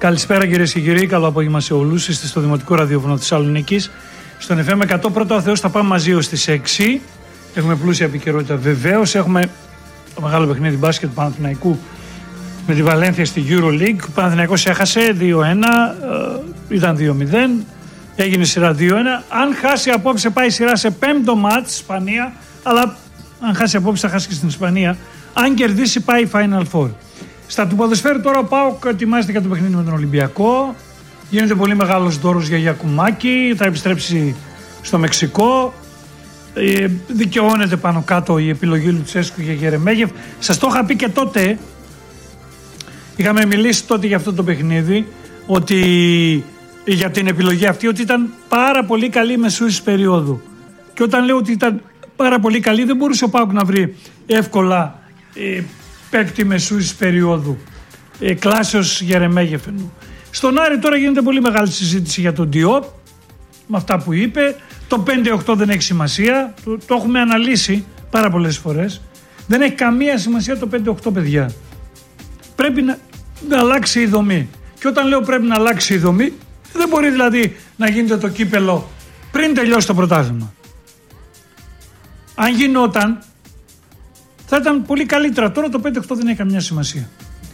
Καλησπέρα κυρίες και κύριοι, καλό απόγευμα σε όλους. Είστε στο Δημοτικό Ραδιόφωνο Θεσσαλονίκης. Στον FM 100 πρώτα ο Θεός θα πάμε μαζί ως τις 6. Έχουμε πλούσια επικαιρότητα βεβαίως. Έχουμε το μεγάλο παιχνίδι μπάσκετ του Παναθηναϊκού με τη Βαλένθια στη EuroLeague. Ο Παναθηναϊκός έχασε 2-1, ήταν 2-0, έγινε σειρά 2-1. Αν χάσει απόψε πάει σειρά σε 5ο μάτς Ισπανία, αλλά αν χάσει απόψε θα χάσει και στην Ισπανία. Αν κερδίσει πάει Final Four. Στα του ποδοσφαίρου τώρα ο ΠΑΟΚ ετοιμάζεται για το παιχνίδι με τον Ολυμπιακό. Γίνεται πολύ μεγάλος δώρος για Γιακουμάκη, θα επιστρέψει στο Μεξικό. Δικαιώνεται πάνω κάτω η επιλογή Λουτσέσκου για Γερεμέγεφ. Σας το είχα πει και τότε, είχαμε μιλήσει τότε για αυτό το παιχνίδι, ότι για την επιλογή αυτή, ότι ήταν πάρα πολύ καλή μεσούσης περίοδου. Και όταν λέω ότι ήταν πάρα πολύ καλή, δεν μπορούσε ο ΠΑΟΚ να βρει εύκολα παίκτη μεσούσης περίοδου, κλάσεως Γερεμέγεφ. Στον Άρη τώρα γίνεται πολύ μεγάλη συζήτηση για τον Διόπ, με αυτά που είπε. Το 5-8 δεν έχει σημασία, το έχουμε αναλύσει πάρα πολλές φορές. Δεν έχει καμία σημασία το 5-8, παιδιά. Πρέπει να αλλάξει η δομή. Και όταν λέω πρέπει να αλλάξει η δομή, δεν μπορεί δηλαδή να γίνεται το κύπελο πριν τελειώσει το πρωτάθλημα. Αν γινόταν, θα ήταν πολύ καλύτερα. Τώρα το 5-8 δεν έχει καμιά σημασία.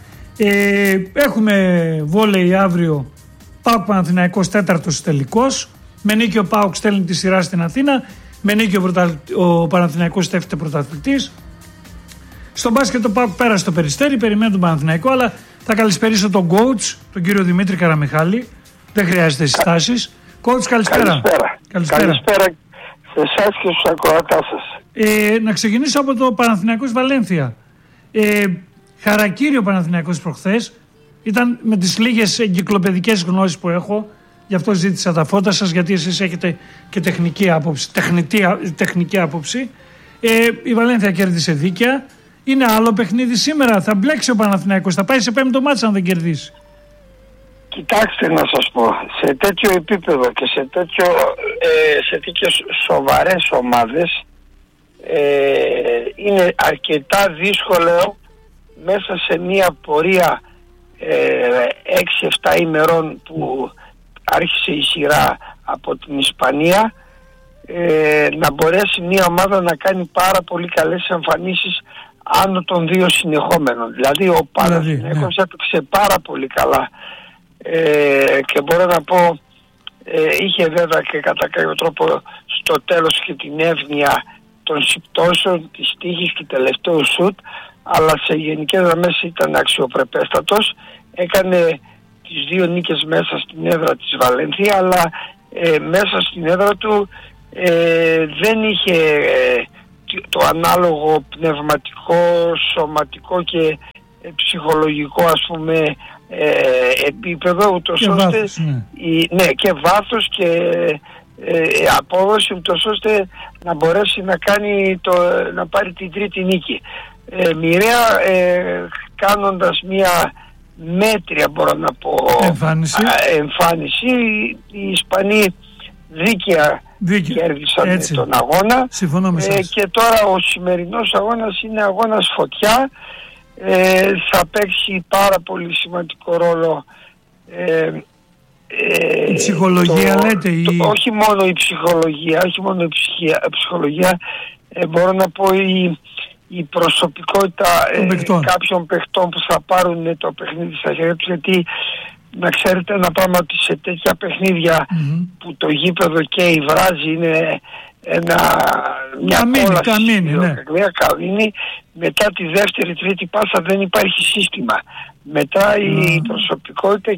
Έχουμε βόλεϊ αύριο, ΠΑΟΚ Παναθηναϊκός 4ος τελικός. Με νίκη ο ΠΑΟΚ στέλνει τη σειρά στην Αθήνα. Με νίκη ο Παναθηναϊκός στέφεται πρωταθλητής. Στο μπάσκετ ο ΠΑΟΚ πέρασε το Περιστέρι, περιμένει τον Παναθηναϊκό, αλλά θα καλησπερίσω τον coach, τον κύριο Δημήτρη Καραμιχάλη. Δεν χρειάζεται συστάσεις. Coach, καλησπέρα. Καλησπέρα σε εσάς και στους ακροατάς σας. Να ξεκινήσω από το Παναθηναϊκός Βαλένθια. Χαρακύριο Παναθηναϊκός προχθές. Ήταν με τις λίγες εγκυκλοπαιδικές γνώσεις που έχω. Γι' αυτό ζήτησα τα φώτα σας, γιατί εσείς έχετε και τεχνική άποψη. Τεχνική άποψη. Η Βαλένθια κέρδισε δίκαια. Είναι άλλο παιχνίδι σήμερα. Θα μπλέξει ο Παναθηναϊκός. Θα πάει σε 5ο μάτς αν δεν κερδίσει. Κοιτάξτε να σας πω, σε τέτοιο επίπεδο και σε τέτοιες σοβαρές ομάδες είναι αρκετά δύσκολο μέσα σε μια πορεία 6-7 ημερών που άρχισε η σειρά από την Ισπανία να μπορέσει μια ομάδα να κάνει πάρα πολύ καλές εμφανίσεις άνω των 2 συνεχόμενων. Δηλαδή ο Παναθηναϊκός έπαιξε πάρα πολύ καλά και μπορώ να πω είχε βέβαια και κατά κάποιο τρόπο στο τέλος και την εύνοια των συμπτώσεων της τύχης του τελευταίου σουτ, αλλά σε γενικές γραμμές ήταν αξιοπρεπέστατος. Έκανε τις 2 νίκες μέσα στην έδρα της Βαλένθια, αλλά μέσα στην έδρα του δεν είχε το ανάλογο πνευματικό, σωματικό και ψυχολογικό επίπεδο, ούτως και ώστε βάθος, και βάθος και απόδοση, ούτως ώστε να μπορέσει να πάρει την τρίτη νίκη. Μοιραία κάνοντας μια μέτρια, μπορώ να πω, εμφάνιση, οι Ισπανοί δίκαια κέρδισαν τον αγώνα. Και τώρα ο σημερινός αγώνας είναι αγώνας φωτιά. Θα παίξει πάρα πολύ σημαντικό ρόλο η ψυχολογία, λέτε. Όχι μόνο η ψυχολογία, μπορώ να πω η προσωπικότητα κάποιων παιχτών που θα πάρουν το παιχνίδι στα χέρια τους, γιατί να ξέρετε ένα πράγμα, ότι σε τέτοια παιχνίδια που το γήπεδο καίει, βράζει, είναι μια καμίνη, μετά τη δεύτερη τρίτη πάσα δεν υπάρχει σύστημα. Μετά η προσωπικότητα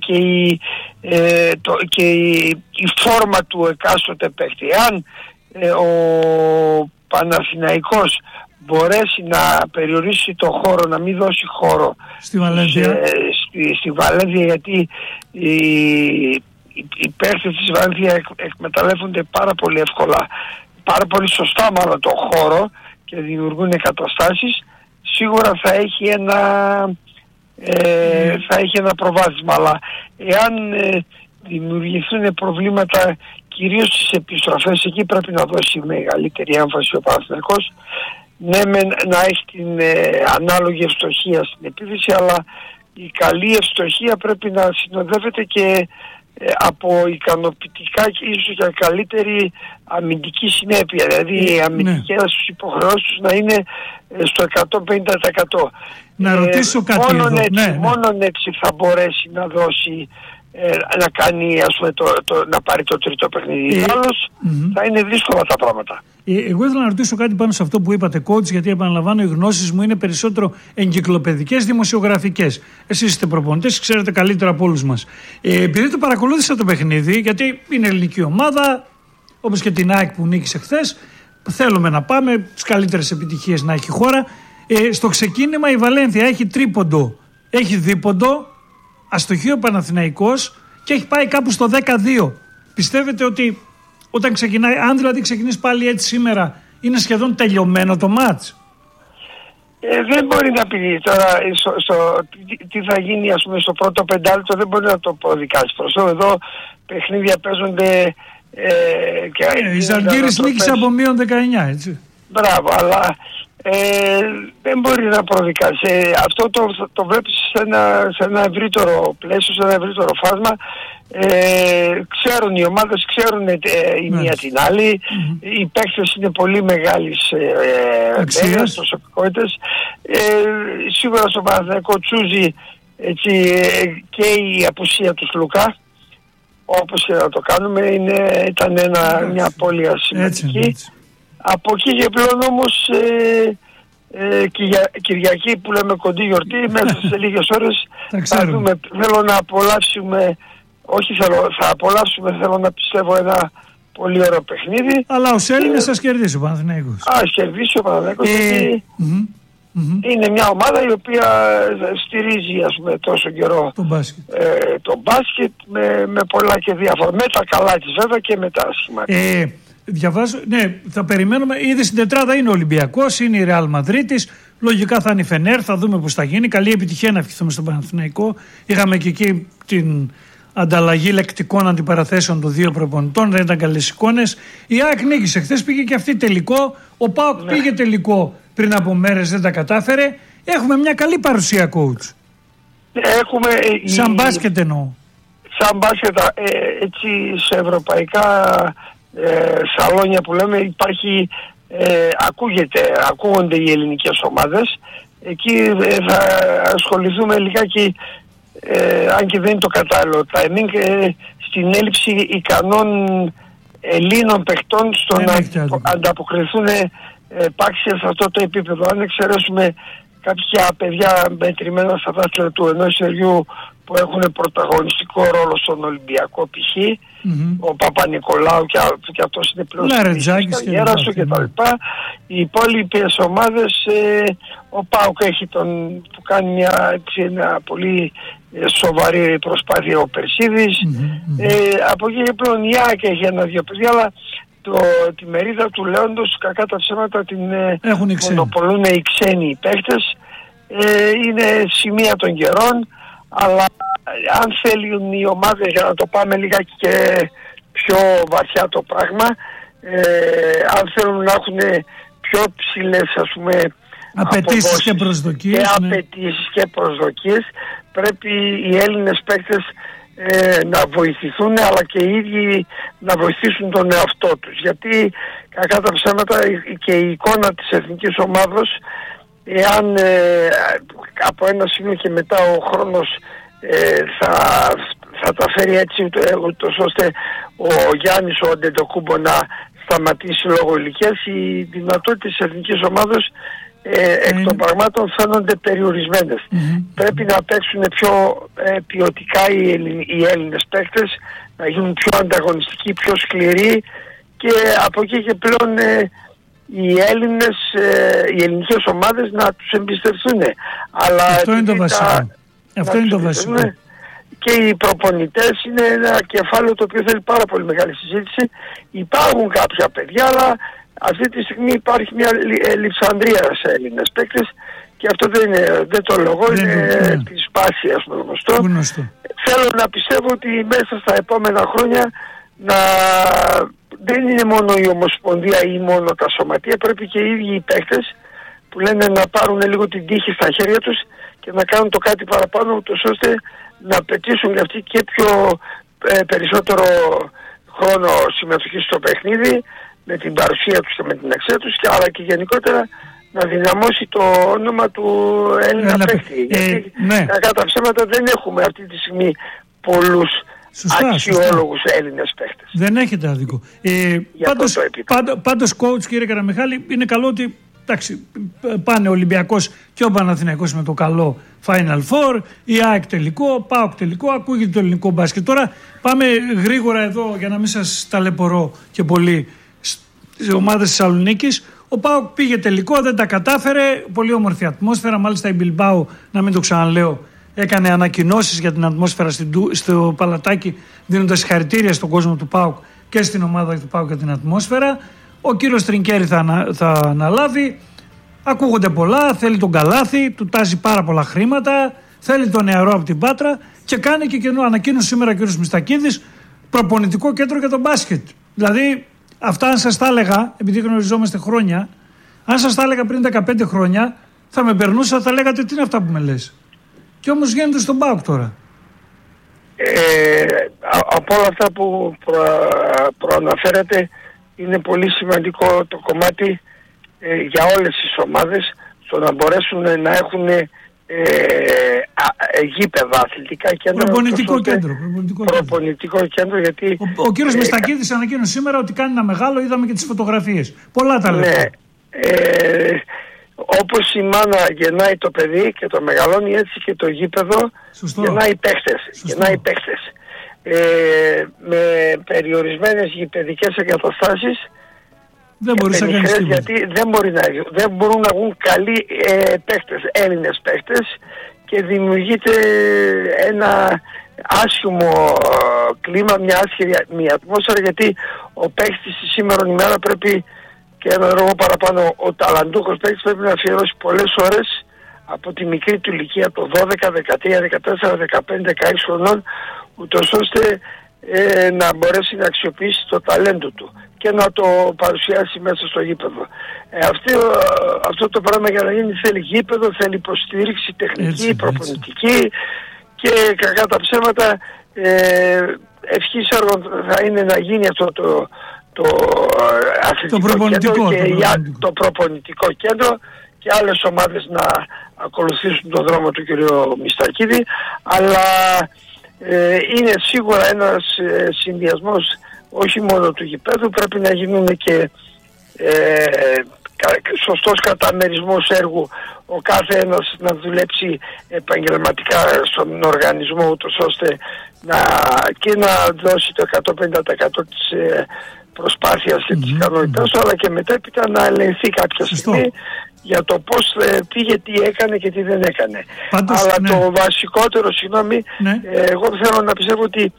και η φόρμα του εκάστοτε παίκτη. Αν ο Παναθηναϊκός μπορέσει να περιορίσει το χώρο, να μην δώσει χώρο στη Βαλένθια, γιατί οι παίκτες της Βαλένθια εκμεταλλεύονται πάρα πολύ εύκολα, πάρα πολύ σωστά μάλλον το χώρο και δημιουργούν καταστάσεις, σίγουρα θα έχει ένα προβάδισμα. Αλλά εάν δημιουργηθούν προβλήματα κυρίως στις επιστροφές, εκεί πρέπει να δώσει μεγαλύτερη έμφαση ο Παναθηναϊκός. Ναι, να έχει την ανάλογη ευστοχία στην επίθεση, αλλά η καλή ευστοχία πρέπει να συνοδεύεται και από ικανοποιητικά και ίσως και καλύτερη αμυντική συνέπεια. Δηλαδή οι αμυντικές υποχρεώσεις να είναι στο 150%. Να ρωτήσω κάτι μόνον εδώ. Έτσι, μόνον έτσι θα μπορέσει να δώσει, να κάνει, ας πούμε, να πάρει το τρίτο παιχνίδι. Άλλως θα είναι δύσκολα τα πράγματα. Εγώ ήθελα να ρωτήσω κάτι πάνω σε αυτό που είπατε, coach, γιατί επαναλαμβάνω, οι γνώσεις μου είναι περισσότερο εγκυκλοπαιδικές, δημοσιογραφικές. Εσείς είστε προπονητές, ξέρετε καλύτερα από όλους μας. Επειδή το παρακολούθησα το παιχνίδι, γιατί είναι ελληνική ομάδα, όπως και την ΑΕΚ που νίκησε χθες, θέλουμε να πάμε, τις καλύτερες επιτυχίες να έχει η χώρα. Στο ξεκίνημα η Βαλένθια έχει τρίποντο, έχει δίποντο, αστοχεί ο Παναθηναϊκός και έχει πάει κάπου στο 12. Πιστεύετε ότι όταν ξεκινάει, αν δηλαδή ξεκινήσει πάλι έτσι σήμερα, είναι σχεδόν τελειωμένο το μάτς? Δεν μπορεί να πει τώρα τι θα γίνει, ας πούμε, στο πρώτο πεντάλεπτο, δεν μπορεί να το προδικάσει. Εδώ παιχνίδια παίζονται η Ζαλγκίρις νίκησε από -19, έτσι. Μπράβο, αλλά δεν μπορεί να προδικάσει. Αυτό το βλέπεις σε ένα ευρύτερο πλαίσιο, σε ένα ευρύτερο φάσμα. Ξέρουν οι ομάδες, ξέρουν η μία την άλλη. Οι παίκτες είναι πολύ μεγάλης αξίας, προσωπικότητες. Σίγουρα στο Παναθηναϊκό τσούζει και η απουσία του Λουκά. Όπως και να το κάνουμε, ήταν μια απώλεια σημαντική. Έτσι. Από εκεί και πλέον όμως Κυριακή που λέμε κοντή γιορτή, μέσα σε λίγες ώρες θα δούμε. Θέλω να απολαύσουμε, θα απολαύσουμε, θέλω να πιστεύω, ένα πολύ ωραίο παιχνίδι. Αλλά ως Έλληνες σας κερδίσει ο Παναθηναϊκός. Ας κερδίσει ο Παναθηναϊκός, γιατί είναι μια ομάδα η οποία στηρίζει, ας πούμε, τόσο καιρό το μπάσκετ με πολλά και διάφορα. Με τα καλά της βέβαια και με τα άσχημα. Διαβάζω, ναι, θα περιμένουμε. Ήδη στην τετράδα είναι ο Ολυμπιακός, είναι η Ρεάλ Μαδρίτης. Λογικά θα είναι η Φενέρ, θα δούμε πώς θα γίνει. Καλή επιτυχία να ευχηθούμε στον Παναθηναϊκό. Είχαμε και εκεί την ανταλλαγή λεκτικών αντιπαραθέσεων των δύο προπονητών, δεν ήταν καλές εικόνες. Η ΑΕΚ νίκησε χθες, πήγε και αυτή τελικό. Ο ΠΑΟΚ πήγε τελικό πριν από μέρες, δεν τα κατάφερε. Έχουμε μια καλή παρουσία, coach. Σαν μπάσκετ εννοώ. Σαν μπάσκετ, έτσι σε ευρωπαϊκά σαλόνια που λέμε, υπάρχει, ακούγονται οι ελληνικές ομάδες. Εκεί θα ασχοληθούμε λιγάκι, αν και δεν είναι το κατάλληλο timing, στην έλλειψη ικανών Ελλήνων παιχτών στο να ανταποκριθούν πάξια σε αυτό το επίπεδο. Αν εξαιρέσουμε κάποια παιδιά μετρημένα στα δάχτυλα του ενός χεριού που έχουν πρωταγωνιστικό ρόλο στον Ολυμπιακό π.χ. Ο Παπα-Νικολάου και αυτός είναι πλέον στην καριέρα σου και τα λοιπά. Οι υπόλοιπες ομάδες, ο ΠΑΟΚ έχει που κάνει μια πολύ σοβαρή προσπάθεια, ο Περσίδης. Από εκεί και πλέον η ΑΕΚ έχει ένα-δυο παιδιά, αλλά τη μερίδα του Λέοντος, κακά τα ψέματα, την μονοπολούν οι ξένοι παίκτες. Είναι σημεία των καιρών, αλλά αν θέλουν οι ομάδες, για να το πάμε λιγάκι και πιο βαθιά το πράγμα, αν θέλουν να έχουν πιο ψηλές, ας πούμε, απαιτήσεις και προσδοκίες, πρέπει οι Έλληνες παίκτες να βοηθηθούν, αλλά και οι ίδιοι να βοηθήσουν τον εαυτό τους, γιατί κακά τα ψέματα και η εικόνα της εθνικής ομάδος, εάν από ένα σημείο και μετά ο χρόνος θα τα φέρει έτσι, ούτως ώστε ο Γιάννης ο Αντετοκούμπο να σταματήσει λόγω ηλικίας, οι δυνατότητες της εθνικής ομάδος εκ των πραγμάτων φαίνονται περιορισμένες. Πρέπει να παίξουν πιο ποιοτικά οι Έλληνες παίκτες, να γίνουν πιο ανταγωνιστικοί, πιο σκληροί, και από εκεί και πλέον οι ελληνικές ομάδες να τους εμπιστευτούν. Αλλά αυτό είναι το βασικό. Αυτό είναι το βασικό. Και οι προπονητές είναι ένα κεφάλαιο το οποίο θέλει πάρα πολύ μεγάλη συζήτηση. Υπάρχουν κάποια παιδιά, αλλά αυτή τη στιγμή υπάρχει μια λειψανδρία σε Έλληνες παίκτες, και αυτό δεν το λόγο, είναι της πάση, ας πούμε, γνωστό. Θέλω να πιστεύω ότι μέσα στα επόμενα χρόνια δεν είναι μόνο η Ομοσπονδία ή μόνο τα σωματεία, πρέπει και οι ίδιοι οι παίκτες που λένε να πάρουν λίγο την τύχη στα χέρια τους και να κάνουν το κάτι παραπάνω, ούτως ώστε να πετύσουν και αυτοί και πιο περισσότερο χρόνο συμμετοχή στο παιχνίδι, με την παρουσία τους και με την αξία τους, και αλλά και γενικότερα να δυναμώσει το όνομα του Έλληνα παίκτη. Γιατί κατά τα ψέματα δεν έχουμε αυτή τη στιγμή πολλούς αξιόλογους Έλληνες παίκτες. Δεν έχετε άδικο. Πάντως coach, κύριε Καραμιχάλη, είναι καλό ότι πάνε ο Ολυμπιακός και ο Παναθηναϊκός με το καλό Final Four, η ΑΕΚ τελικό, ΠΑΟΚ τελικό, ακούγεται το ελληνικό μπάσκετ. Τώρα πάμε γρήγορα εδώ για να μην σας ταλαιπωρώ και πολύ στις ομάδες της Θεσσαλονίκης. Ο ΠΑΟΚ πήγε τελικό, δεν τα κατάφερε, πολύ όμορφη ατμόσφαιρα, μάλιστα η Μπιλμπάου, να μην το ξαναλέω, έκανε ανακοινώσεις για την ατμόσφαιρα στο Παλατάκι, δίνοντας συγχαρητήρια στον κόσμο του ΠΑΟΚ και στην ομάδα του ΠΑΟΚ για την ατμόσφαιρα. Ο κύριος Τρινκέρι θα αναλάβει, ακούγονται πολλά, θέλει τον Καλάθι, του τάζει πάρα πολλά χρήματα, θέλει τον νεαρό από την Πάτρα και κάνει και καινούργια ανακοίνωση σήμερα ο κύριος Μιστακίδης, προπονητικό κέντρο για τον μπάσκετ. Δηλαδή αυτά αν σας τα έλεγα, επειδή γνωριζόμαστε χρόνια, αν σας τα έλεγα πριν 15 χρόνια θα με περνούσα, θα λέγατε τι είναι αυτά που με λες. Και όμως γίνεται στον ΠΑΟΚ τώρα. Από όλα αυτά που προαναφέρατε, είναι πολύ σημαντικό το κομμάτι για όλες τις ομάδες, στο να μπορέσουν να έχουν γήπεδα, αθλητικά κέντρα. Προπονητικό κέντρο, γιατί ο κύριος Μιστακίδης ανακοίνωσε σήμερα ότι κάνει ένα μεγάλο, είδαμε και τις φωτογραφίες. Πολλά τα λεπτά. Ναι, όπως η μάνα γεννάει το παιδί και το μεγαλώνει, έτσι και το γήπεδο γεννάει παίχτες. Με περιορισμένες γηπεδικές εγκαταστάσεις δεν μπορείς να κάνεις τίποτα. Γιατί δεν μπορούν να βγουν καλοί παίχτες, Έλληνες παίχτες, και δημιουργείται ένα άσχημο κλίμα, μια ατμόσφαιρα, γιατί ο παίχτης τη σήμερα ημέρα πρέπει, και ένα λόγο παραπάνω, ο ταλαντούχος παίχτης πρέπει να αφιερώσει πολλές ώρες από τη μικρή του ηλικία, το 12, 13, 14, 15, 16 χρονών, ούτως ώστε να μπορέσει να αξιοποιήσει το ταλέντο του και να το παρουσιάσει μέσα στο γήπεδο. Αυτό το πράγμα για να γίνει θέλει γήπεδο, θέλει υποστήριξη τεχνική, προπονητική, και κακά τα ψέματα ευχής έργων θα είναι να γίνει αυτό το αθλητικό κέντρο και το προπονητικό κέντρο, και άλλες ομάδες να ακολουθήσουν τον δρόμο του κ. Μιστακίδη, αλλά είναι σίγουρα ένας συνδυασμός όχι μόνο του γηπέδου, πρέπει να γίνουν και σωστός καταμερισμός έργου, ο κάθε ένας να δουλέψει επαγγελματικά στον οργανισμό, ούτως ώστε και να δώσει το 150% της προσπάθειας και της ικανότητας, αλλά και μετέπειτα να ελεγχθεί κάποια στιγμή για το πώς πήγε, τι έκανε και τι δεν έκανε. Πάντως, αλλά το βασικότερο, εγώ θέλω να πιστεύω ότι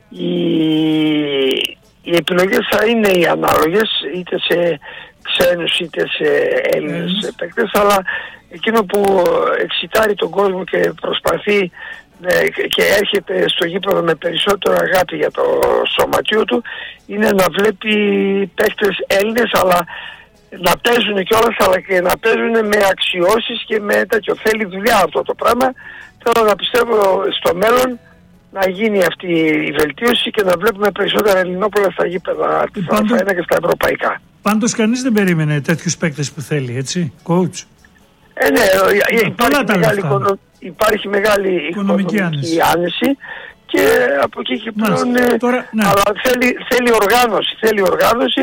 οι επιλογές θα είναι οι ανάλογες, είτε σε ξένους είτε σε Έλληνες παίκτες, αλλά εκείνο που εξητάρει τον κόσμο και προσπαθεί και έρχεται στο γήπεδο με περισσότερο αγάπη για το σωματείο του, είναι να βλέπει παίκτες Έλληνες, αλλά να παίζουν κιόλας, αλλά και να παίζουν με αξιώσεις και με τέτοιο. Θέλει δουλειά αυτό το πράγμα. Θέλω να πιστεύω στο μέλλον να γίνει αυτή η βελτίωση και να βλέπουμε περισσότερα ελληνόπουλα στα γήπεδα, στα και στα ευρωπαϊκά. Πάντως κανείς δεν περίμενε τέτοιους παίκτες που θέλει, έτσι, coach. Ναι, υπάρχει μεγάλη οικονομική άνεση, και από εκεί και πλέον, αλλά θέλει οργάνωση,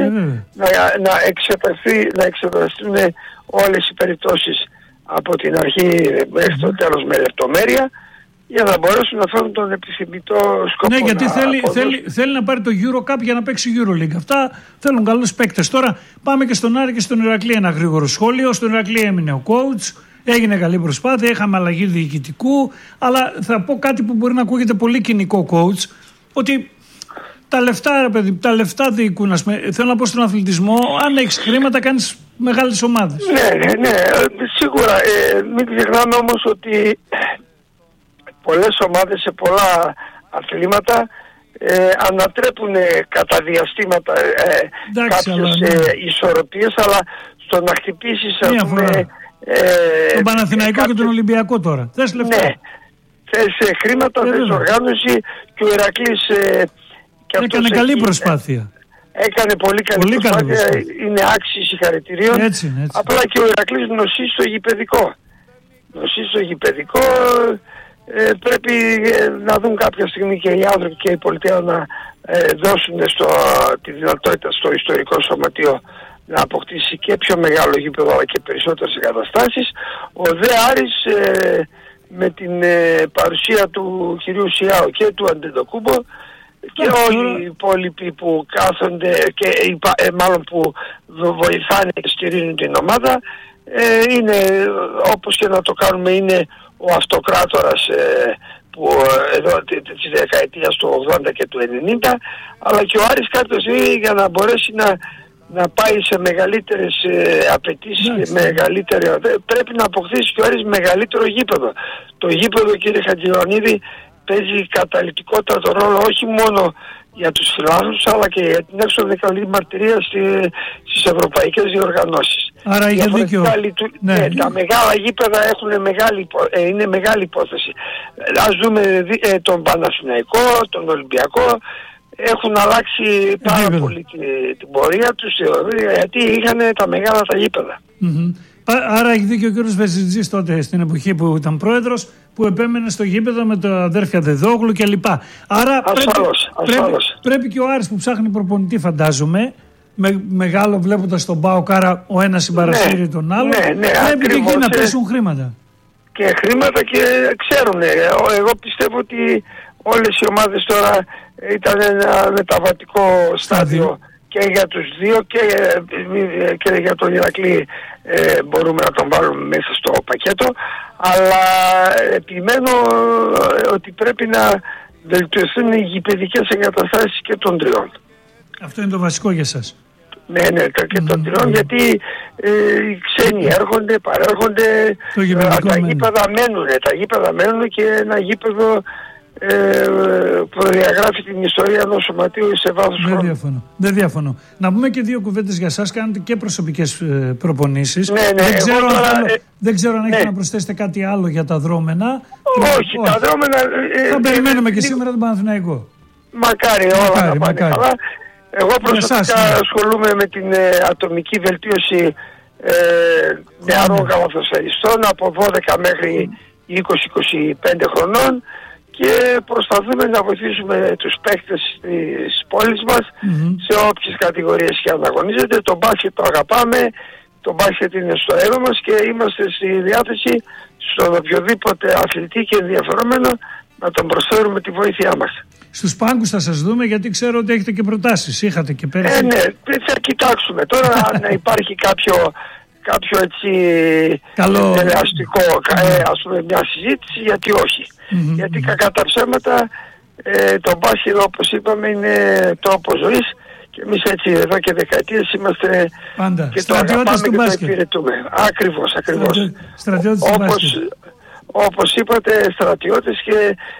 να εξεταστούν όλες οι περιπτώσεις από την αρχή μέχρι το τέλος με λεπτομέρεια, για να μπορέσουν να φέρουν τον επιθυμητό σκοπό. Ναι, γιατί θέλει να πάρει το Eurocup για να παίξει Euroleague. Αυτά θέλουν καλούς παίκτες. Τώρα πάμε και στον Άρη και στον Ηρακλή, ένα γρήγορο σχόλιο. Στον Ηρακλή έμεινε ο coach. Έγινε καλή προσπάθεια, είχαμε αλλαγή διοικητικού, αλλά θα πω κάτι που μπορεί να ακούγεται πολύ κοινικό, coach, ότι τα λεφτά, ρε παιδί, τα λεφτά διοικούν. Θέλω να πω στον αθλητισμό, αν έχεις χρήματα κάνεις μεγάλες ομάδες. Ναι, σίγουρα. Μην ξεχνάμε όμως ότι πολλές ομάδες σε πολλά αθλήματα ανατρέπουν κατά διαστήματα κάποιες ισορροπίες, αλλά στο να χτυπήσεις τον Παναθηναϊκό και τον Ολυμπιακό τώρα. Θες λεφτά. Ναι. Θες χρήματα, θες οργάνωση και ο Ηρακλής έκανε καλή προσπάθεια. Έκανε πολύ καλή προσπάθεια. Είναι άξιοι συγχαρητηρίων. Έτσι. Απλά και ο Ηρακλής νοσεί στο γηπεδικό. Πρέπει να δουν κάποια στιγμή και οι άνθρωποι και η πολιτεία να δώσουν τη δυνατότητα στο ιστορικό σωματείο να αποκτήσει και πιο μεγάλο γήπεδο αλλά και περισσότερες εγκαταστάσεις. Ο Δε Άρης με την παρουσία του κυρίου Σιάου και του Αντετοκούμπο και όλοι οι υπόλοιποι που κάθονται και μάλλον που βοηθάνε και στηρίζουν την ομάδα, είναι, όπως και να το κάνουμε, είναι ο αυτοκράτορας που εδώ της δεκαετίας του 80 και του 90, αλλά και ο Άρης κάποιος για να μπορέσει να πάει σε μεγαλύτερες απαιτήσεις και μεγαλύτερα, πρέπει να αποκτήσει και ο Άρης μεγαλύτερο γήπεδο. Το γήπεδο, κύριε Χατζηλεωνίδη, παίζει καταλυτικότατο ρόλο όχι μόνο για τους φιλάθλους αλλά και για την έξοδο καλή μαρτυρία στις ευρωπαϊκές διοργανώσεις. Άρα είχε δίκιο. Τα μεγάλα γήπεδα είναι μεγάλη υπόθεση. Ας δούμε τον Παναθηναϊκό, τον Ολυμπιακό, έχουν αλλάξει πάρα πολύ την πορεία τους, γιατί είχαν τα μεγάλα τα γήπεδα. Άρα έχει δίκιο ο κ. Βεζιτζής τότε στην εποχή που ήταν πρόεδρος, που επέμενε στο γήπεδο με τα αδέρφια Δεδόγλου κλπ. Άρα πρέπει και ο Άρης που ψάχνει προπονητή, φαντάζομαι, μεγάλο βλέποντας τον ΠΑΟΚ, άρα ο ένας συμπαρασύρει τον άλλο, πρέπει και εκεί να πέσουν χρήματα. Και χρήματα και ξέρουν. Εγώ πιστεύω ότι όλες οι ομάδες τώρα ήταν ένα μεταβατικό στάδιο και για τους δύο και για τον Ηρακλή μπορούμε να τον βάλουμε μέσα στο πακέτο, αλλά επιμένω ότι πρέπει να βελτιωθούν οι γηπεδικές εγκαταστάσεις και των τριών. Αυτό είναι το βασικό για σας. Ναι, και των τριών, γιατί οι ξένοι έρχονται, παρέρχονται, τα γήπεδα μένουν και ένα γήπεδο προδιαγράφει την ιστορία ενός σωματείου σε βάθος χρόνου. Δεν διαφωνώ. Να πούμε και δύο κουβέντες για σας. Κάνετε και προσωπικές προπονήσεις. Δεν ξέρω αν έχετε να προσθέσετε κάτι άλλο για τα δρόμενα. Όχι, τα δρόμενα θα περιμένουμε και σήμερα τον Παναθηναϊκό. Μακάρι όλα να πάνε καλά. Εγώ προσωπικά ασχολούμαι με την ατομική βελτίωση νεαρών καλαθοσφαιριστών από 12 μέχρι 20-25 χρονών και προσπαθούμε να βοηθήσουμε τους παίκτες της πόλης μας σε όποιες κατηγορίες και αναγωνίζεται. Το μπάσκετ το αγαπάμε, το μπάσκετ είναι στο αίμα μας και είμαστε στη διάθεση στον οποιοδήποτε αθλητή και ενδιαφερόμενο να τον προσφέρουμε τη βοήθειά μας. Στους πάγκους θα σας δούμε, γιατί ξέρω ότι έχετε και προτάσεις. Είχατε και πέρυσι. Ναι, θα κοιτάξουμε τώρα αν υπάρχει κάποιο έτσι ελαστικό, ας πούμε, μια συζήτηση, γιατί όχι. Γιατί κακά τα ψέματα το μπάσκετ, όπως είπαμε, είναι τρόπος ζωής και εμείς έτσι εδώ και δεκαετίες είμαστε πάντα και το αγαπάμε και το υπηρετούμε. Ακριβώς. Στρατιώτες του μπάσκετ. Όπως είπατε, στρατιώτες, και